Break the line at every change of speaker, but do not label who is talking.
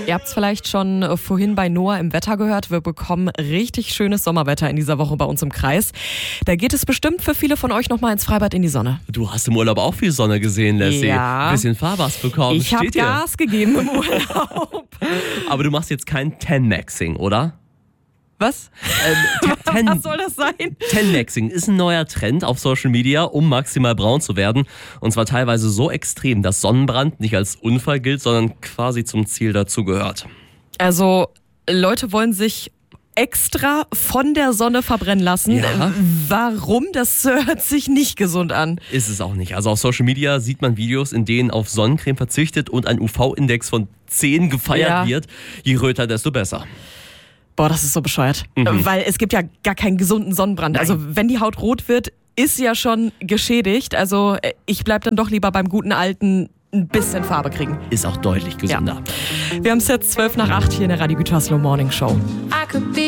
Ihr habt es vielleicht schon vorhin bei Noah im Wetter gehört. Wir bekommen richtig schönes Sommerwetter in dieser Woche bei uns im Kreis. Da geht es bestimmt für viele von euch nochmal ins Freibad in die Sonne.
Du hast im Urlaub auch viel Sonne gesehen, Lassie.
Ja.
Ein bisschen Fahrwas bekommen.
Ich habe
Steht dir.
Gas gegeben im Urlaub.
Aber du machst jetzt kein Ten-Maxing, oder?
Was? Was soll das sein?
Ten-Maxing ist ein neuer Trend auf Social Media, um maximal braun zu werden. Und zwar teilweise so extrem, dass Sonnenbrand nicht als Unfall gilt, sondern quasi zum Ziel dazugehört.
Also Leute wollen sich extra von der Sonne verbrennen lassen.
Ja.
Warum? Das hört sich nicht gesund an.
Ist es auch nicht. Also auf Social Media sieht man Videos, in denen auf Sonnencreme verzichtet und ein UV-Index von 10 gefeiert wird. Je röter, desto besser.
Boah, das ist so bescheuert. Weil es gibt ja gar keinen gesunden Sonnenbrand.
Nein.
Also wenn die Haut rot wird, ist ja schon geschädigt. Also ich bleib dann doch lieber beim guten alten ein bisschen Farbe kriegen.
Ist auch deutlich gesünder.
Wir haben es jetzt 7:40 hier in der Radio Gütersloh Morning Show.